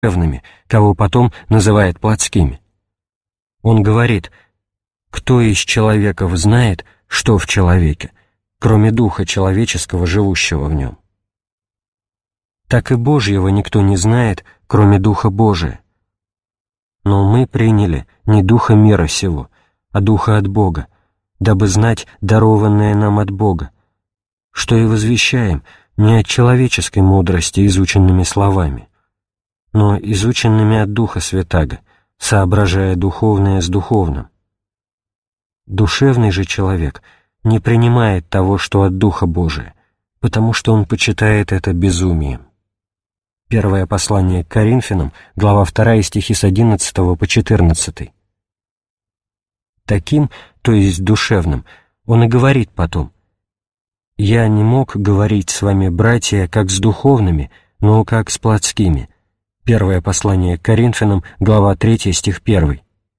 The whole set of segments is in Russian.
душевными, кого потом называет плотскими. Он говорит: «Кто из человеков знает, что в человеке, кроме духа человеческого, живущего в нем?» Так и Божьего никто не знает, кроме Духа Божия. Но мы приняли не духа мира сего, а духа от Бога, дабы знать дарованное нам от Бога, что и возвещаем не от человеческой мудрости изученными словами, но изученными от Духа Святаго, соображая духовное с духовным. Душевный же человек не принимает того, что от Духа Божия, потому что он почитает это безумием. Первое послание к Коринфянам, глава 2, стихи с 11 по 14. Таким, то есть душевным, он и говорит потом: «Я не мог говорить с вами, братья, как с духовными, но как с плотскими». Первое послание к Коринфянам, глава 3, стих 1.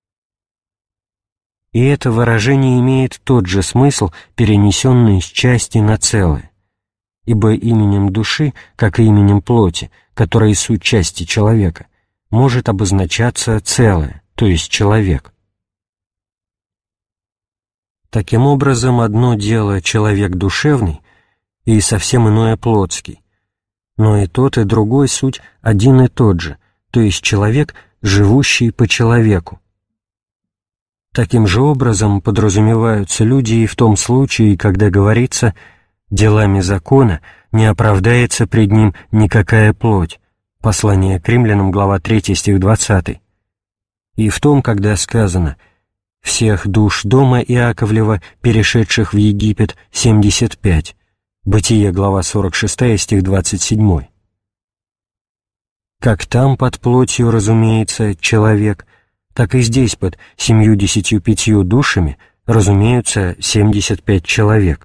И это выражение имеет тот же смысл, перенесенный с части на целое. Ибо именем души, как и именем плоти, которая суть части человека, может обозначаться целое, то есть человек. Таким образом, одно дело человек душевный, и совсем иное плотский, но и тот, и другой суть один и тот же, то есть человек, живущий по человеку. Таким же образом подразумеваются люди и в том случае, когда говорится: «Делами закона не оправдается пред ним никакая плоть». Послание к Римлянам, глава 3, стих 20. И в том, когда сказано: «Всех душ дома Иаковлева, перешедших в Египет, 75». Бытие, глава 46, стих 27. Как там под плотью, разумеется, человек, так и здесь под 75 душами разумеются 75 человек.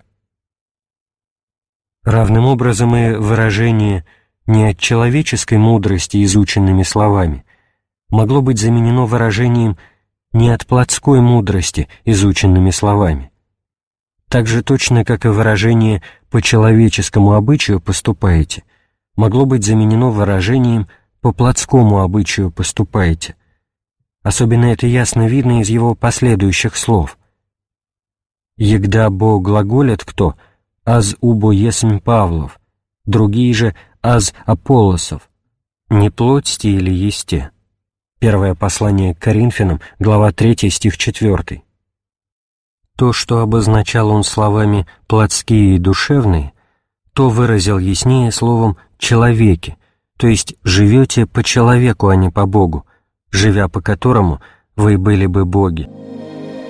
Равным образом и выражение «не от человеческой мудрости изученными словами» могло быть заменено выражением «не от плотской мудрости изученными словами». Так же точно, как и выражение «по человеческому обычаю поступаете» могло быть заменено выражением «по плотскому обычаю поступаете». Особенно это ясно видно из его последующих слов. «Егда бо глаголят кто, аз убо есмь Павлов, другие же аз Аполлосов, не плотьте или есте». Первое послание к Коринфянам, глава 3, стих 4. То, что обозначал он словами «плотские» и «душевные», то выразил яснее словом «человеки», то есть «живете по человеку, а не по Богу, живя по которому вы были бы боги».